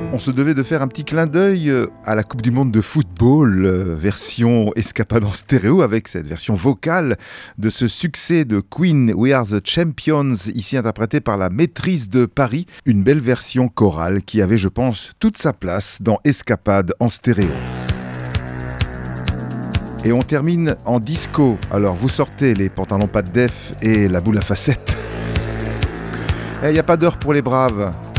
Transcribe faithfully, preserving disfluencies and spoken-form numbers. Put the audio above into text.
On se devait de faire un petit clin d'œil à la Coupe du Monde de football, version escapade en stéréo, avec cette version vocale de ce succès de Queen, We Are the Champions, ici interprété par la Maîtrise de Paris. Une belle version chorale qui avait, je pense, toute sa place dans Escapade en stéréo. Et on termine en disco. Alors vous sortez les pantalons pas de def et la boule à facettes. Il n'y a pas d'heure pour les braves.